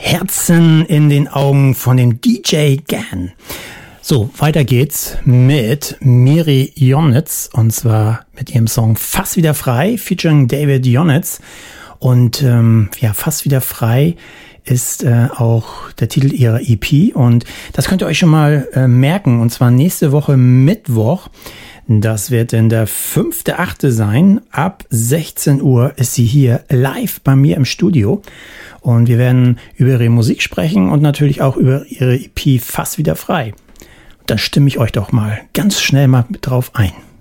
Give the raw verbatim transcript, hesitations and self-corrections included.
Herzen in den Augen von dem D J Gan. So, weiter geht's mit Miri Jonitz und zwar mit ihrem Song Fast wieder frei, featuring David Jonitz. Und ähm, ja, Fast wieder frei ist äh, auch der Titel ihrer E P und das könnt ihr euch schon mal äh, merken, und zwar nächste Woche Mittwoch. Das wird dann der fünfte achte sein. Ab sechzehn Uhr ist sie hier live bei mir im Studio. Und wir werden über ihre Musik sprechen und natürlich auch über ihre E P Fast wieder frei. Da stimme ich euch doch mal ganz schnell mal mit drauf ein.